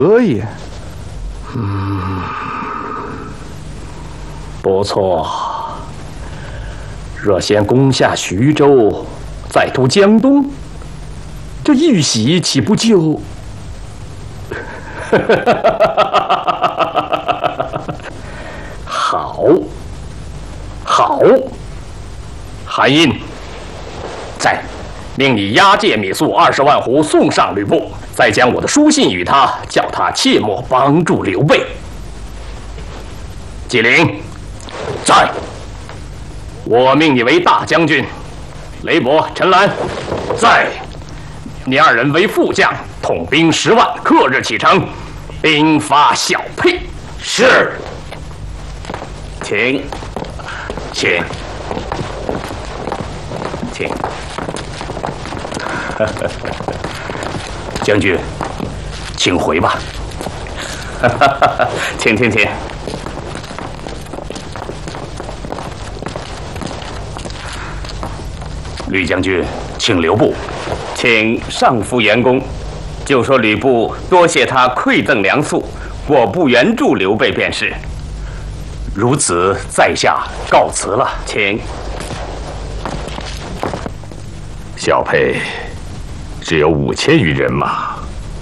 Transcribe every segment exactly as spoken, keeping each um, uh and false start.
可以。 嗯，不错。若先攻下徐州，再图江东，这玉玺岂不就……好，好。韩印，在。 命你押解米粟二十万斛送上吕布，再将我的书信与他，叫他切莫帮助刘备。纪灵，在。我命你为大将军，雷伯、陈兰，在。你二人为副将，统兵十万，刻日启程，兵发小沛。是。请，请，请。 将军，请回吧。请请请。吕将军，请留步。请上书元公，就说吕布多谢他馈赠粮粟，我不援助刘备便是。如此，在下告辞了。请。 小沛。 只有五千余人马，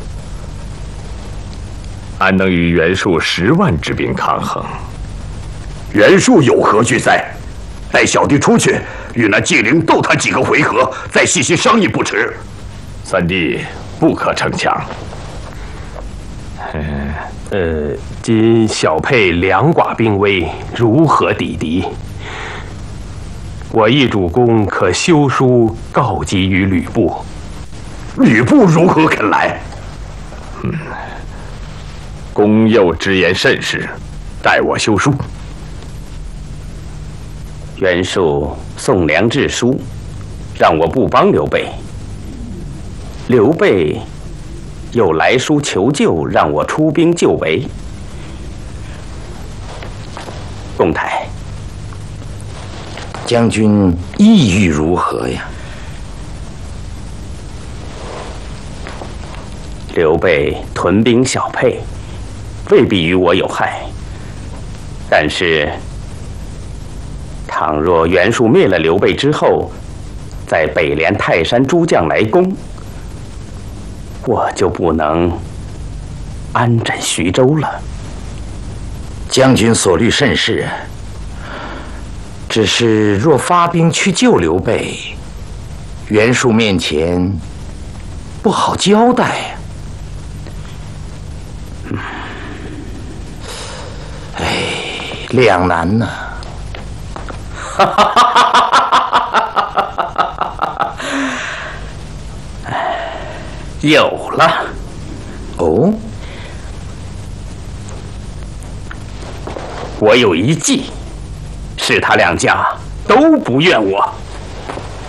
安能与袁术十万之兵抗衡？ 袁术有何惧哉？带小弟出去与那纪灵斗他几个回合，再细细商议不迟。 三弟不可逞强。 呃，今小沛两寡兵威，如何抵敌？我意主公可修书告急于吕布。 吕布如何肯来？ 嗯，公又直言甚是，待我修书。 袁术送粮致书，让我不帮刘备。刘备又来书求救，让我出兵救围。公台， 将军意欲如何呀？ 刘备屯兵小沛，未必与我有害。但是，倘若袁术灭了刘备之后，在北连泰山诸将来攻，我就不能安枕徐州了。 将军所虑甚是，只是若发兵去救刘备，袁术面前不好交代呀。 哎，两难呐！哈哈哈哈！有了。 哦， 我有一计，使他两家都不怨我。